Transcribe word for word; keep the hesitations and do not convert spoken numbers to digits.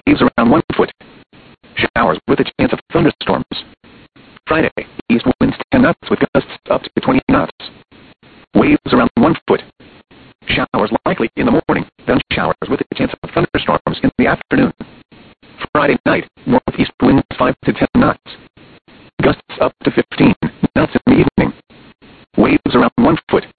waves around one foot. Showers with a chance of thunderstorms. Friday, east winds ten knots with gusts up to twenty knots. Waves around one foot. Showers likely in the morning, then showers with a chance of thunderstorms in the afternoon. Friday night, northeast winds five to ten knots. Gusts up to fifteen knots in the evening. Waves around one foot.